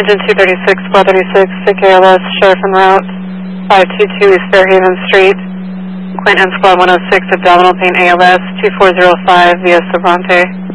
Engine 236, 436, sick ALS, sheriff en route, 522 East Fairhaven Street, Quint M Squad 106, abdominal pain ALS, 2405 via Cervante.